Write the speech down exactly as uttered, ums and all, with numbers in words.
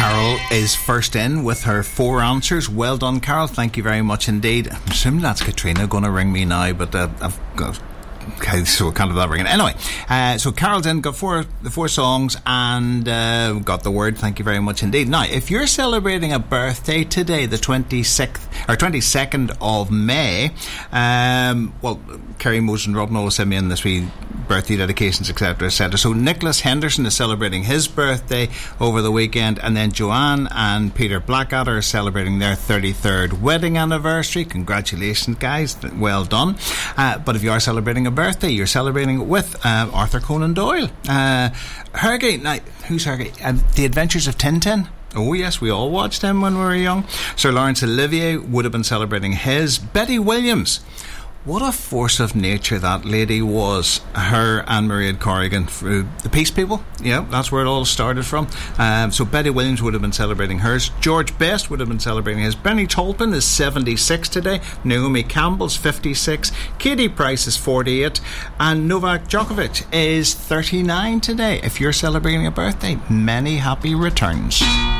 Carol is first in with her four answers. Well done, Carol. Thank you very much indeed. I'm assuming that's Katrina going to ring me now, but uh, I've got... Okay, so I can't have that ringing. Anyway, uh, so Carol's in, got four the four songs and uh, got the word. Thank you very much indeed. Now, if you're celebrating a birthday today, the twenty-sixth or twenty-second of May, um, well, Kerry Moses and Rob Noel sent me in this week birthday dedications, etc, et cetera. So Nicholas Henderson is celebrating his birthday over the weekend, and then Joanne and Peter Blackadder are celebrating their thirty-third wedding anniversary. Congratulations, guys. Well done. Uh, but if you are celebrating a birthday, you're celebrating with uh, Arthur Conan Doyle. Uh, Hergé, now, who's Hergé? Uh, the Adventures of Tintin. Oh yes, we all watched him when we were young. Sir Laurence Olivier would have been celebrating his. Betty Williams. What a force of nature that lady was. Her and Mairead Corrigan, the Peace People. Yeah, that's where it all started from. Um, so Betty Williams would have been celebrating hers. George Best would have been celebrating his. Bernie Taupin is seventy-six today. Naomi Campbell's fifty-six. Katie Price is forty-eight. And Novak Djokovic is thirty-nine today. If you're celebrating a birthday, many happy returns.